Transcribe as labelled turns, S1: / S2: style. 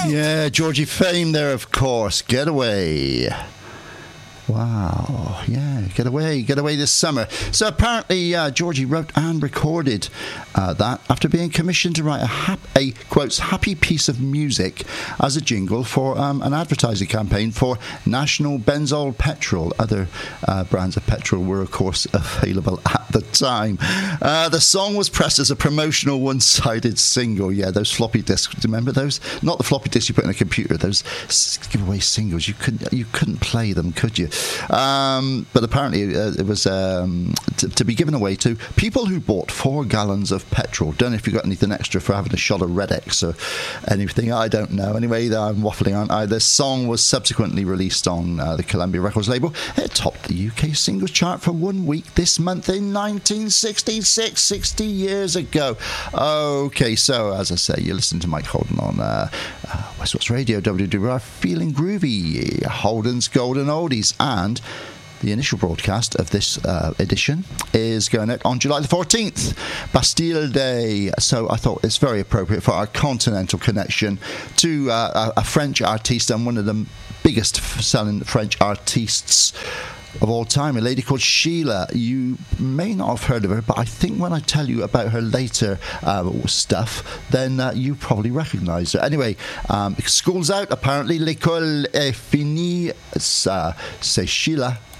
S1: Yeah, Georgie Fame there, of course. Getaway. Wow, yeah, get away this summer. So apparently Georgie wrote and recorded that after being commissioned to write a quotes, happy piece of music as a jingle for an advertising campaign for National Benzol Petrol. Other brands of petrol were, of course, available at the time. The song was pressed as a promotional one-sided single. Yeah, those floppy disks, remember those? Not the floppy disks you put in a computer, those giveaway singles. You couldn't play them, could you? But apparently it was to be given away to people who bought 4 gallons of petrol. Don't know if you got anything extra for having a shot of Red X or anything. I don't know. Anyway, I'm waffling, aren't I? The song was subsequently released on the Columbia Records label. It topped the UK singles chart for 1 week this month in 1966, 60 years ago. Okay, so as I say, you listen to Mike Holden on West Radio, WWR, Feeling Groovy, Holden's Golden Oldies, and the initial broadcast of this edition is going out on July the 14th, Bastille Day. So I thought it's very appropriate for our continental connection to a French artiste and one of the biggest selling French artists of all time, a lady called Sheila. You may not have heard of her, but I think when I tell you about her later stuff, then you probably recognise her. Anyway, school's out, apparently. L'école est finie. C'est Sheila